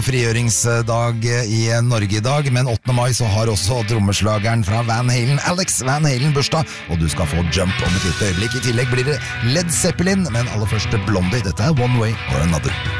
Frigjøringsdag i Norge i dag, men 8. mai så har også trommeslageren fra Van Halen, Alex Van Halen, bursdag, og du skal få Jump om et lite øyeblikk. I tillegg blir det Led Zeppelin, men aller først Blondie. Dette er One Way or Another.